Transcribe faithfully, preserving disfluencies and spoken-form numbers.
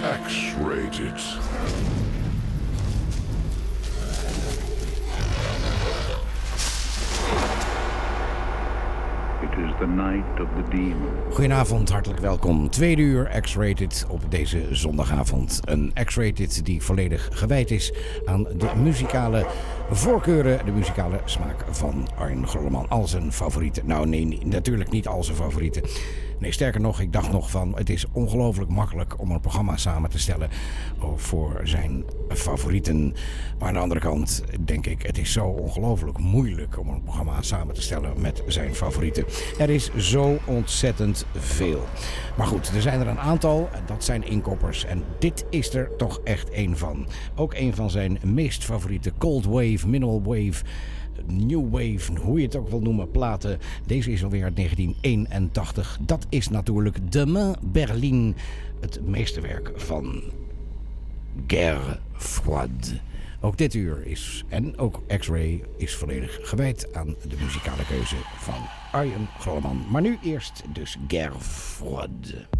X-Rated. It is the night of the demon. Goedenavond, hartelijk welkom. Tweede uur X-Rated op deze zondagavond. Een X-Rated die volledig gewijd is aan de muzikale voorkeuren, de muzikale smaak van Arjen Grolleman. Al zijn favorieten. Nou nee, natuurlijk niet al zijn favorieten. Nee, sterker nog, ik dacht nog van, het is ongelooflijk makkelijk om een programma samen te stellen voor zijn favorieten. Maar aan de andere kant denk ik, het is zo ongelooflijk moeilijk om een programma samen te stellen met zijn favorieten. Er is zo ontzettend veel. Maar goed, er zijn er een aantal, dat zijn inkoppers. En dit is er toch echt één van. Ook een van zijn meest favoriete cold wave, minimal wave, new wave, hoe je het ook wil noemen, platen. Deze is alweer uit negentien eenentachtig. Dat is natuurlijk Demain Berlin, het meesterwerk van Guerre Froide. Ook dit uur is, en ook X-Ray, is volledig gewijd aan de muzikale keuze van Arjen Grolleman. Maar nu eerst dus Guerre Froide.